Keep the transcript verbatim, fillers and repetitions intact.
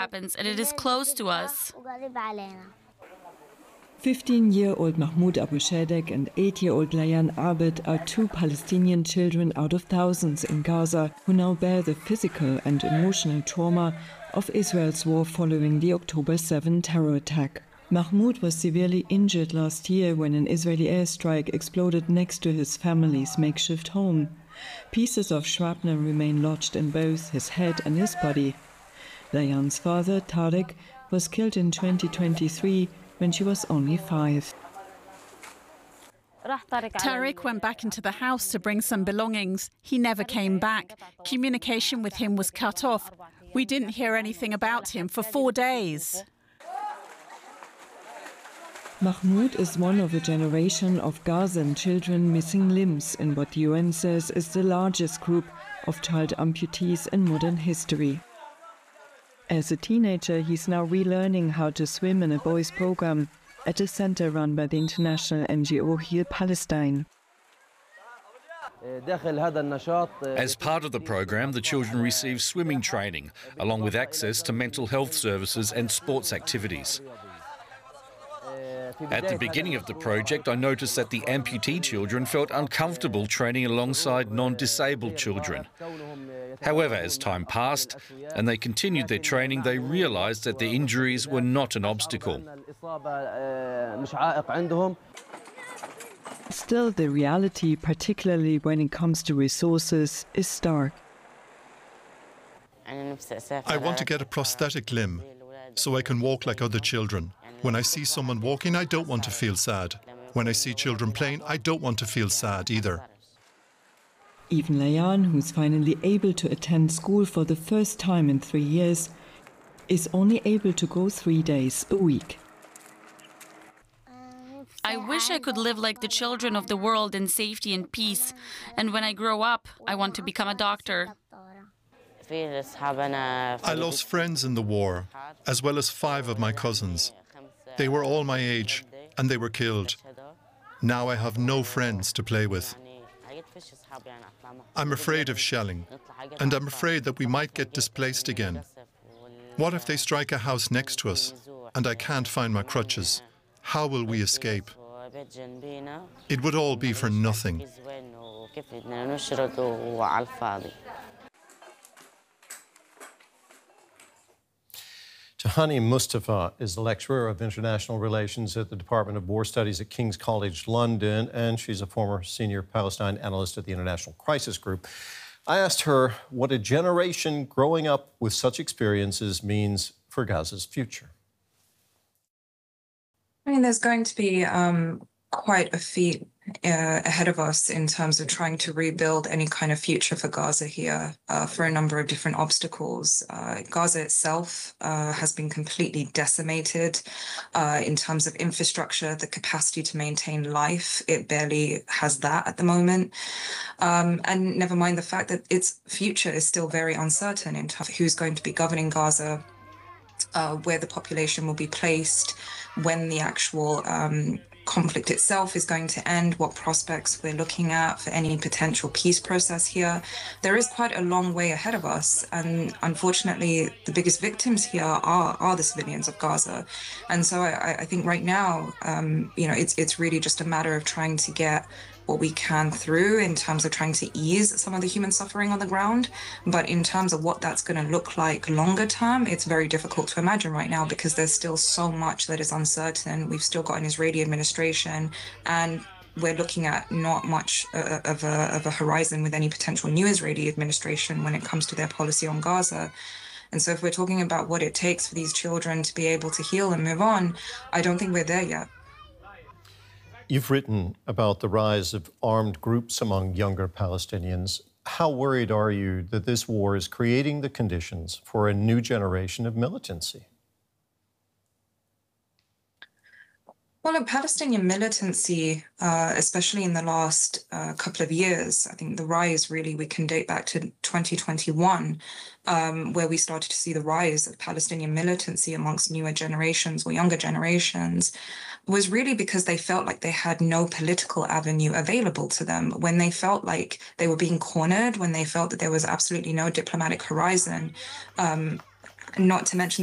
happens, and it is close to us. fifteen-year-old Mahmoud Abu Shadek and eight-year-old Layan Abed are two Palestinian children out of thousands in Gaza who now bear the physical and emotional trauma of Israel's war following the October seventh terror attack. Mahmoud was severely injured last year when an Israeli airstrike exploded next to his family's makeshift home. Pieces of shrapnel remain lodged in both his head and his body. Layan's father, Tarek, was killed in twenty twenty-three when she was only five. Tarek went back into the house to bring some belongings. He never came back. Communication with him was cut off. We didn't hear anything about him for four days. Mahmoud is one of a generation of Gazan children missing limbs in what the U N says is the largest group of child amputees in modern history. As a teenager, he's now relearning how to swim in a boys' program at a center run by the international N G O Heal Palestine. As part of the program, the children receive swimming training, along with access to mental health services and sports activities. At the beginning of the project, I noticed that the amputee children felt uncomfortable training alongside non-disabled children. However, as time passed and they continued their training, they realised that their injuries were not an obstacle. Still, the reality, particularly when it comes to resources, is stark. I want to get a prosthetic limb so I can walk like other children. When I see someone walking, I don't want to feel sad. When I see children playing, I don't want to feel sad either. Even Layan, who's finally able to attend school for the first time in three years, is only able to go three days a week. I wish I could live like the children of the world in safety and peace. And when I grow up, I want to become a doctor. I lost friends in the war, as well as five of my cousins. They were all my age, and they were killed. Now I have no friends to play with. I'm afraid of shelling, and I'm afraid that we might get displaced again. What if they strike a house next to us, and I can't find my crutches? How will we escape? It would all be for nothing. Jahani Mustafa is a lecturer of international relations at the Department of War Studies at King's College London, and she's a former senior Palestine analyst at the International Crisis Group. I asked her what a generation growing up with such experiences means for Gaza's future. I mean, there's going to be um, quite a feat uh, ahead of us in terms of trying to rebuild any kind of future for Gaza here uh, for a number of different obstacles. Uh, Gaza itself uh, has been completely decimated uh, in terms of infrastructure, the capacity to maintain life. It barely has that at the moment. Um, and never mind the fact that its future is still very uncertain in terms of who's going to be governing Gaza, uh, where the population will be placed, when the actual um, conflict itself is going to end, what prospects we're looking at for any potential peace process here. There is quite a long way ahead of us, and unfortunately the biggest victims here are, are the civilians of Gaza. And so I, I think right now, um, you know, it's, it's really just a matter of trying to get what we can through in terms of trying to ease some of the human suffering on the ground. But in terms of what that's going to look like longer term, it's very difficult to imagine right now because there's still so much that is uncertain. We've still got an Israeli administration, and we're looking at not much uh, of, a, of a horizon with any potential new Israeli administration when it comes to their policy on Gaza. And so if we're talking about what it takes for these children to be able to heal and move on, I don't think we're there yet. You've written about the rise of armed groups among younger Palestinians. How worried are you that this war is creating the conditions for a new generation of militancy? Well, look, Palestinian militancy, uh, especially in the last uh, couple of years, I think the rise really, we can date back to twenty twenty-one, um, where we started to see the rise of Palestinian militancy amongst newer generations or younger generations, was really because they felt like they had no political avenue available to them, when they felt like they were being cornered, when they felt that there was absolutely no diplomatic horizon, um, not to mention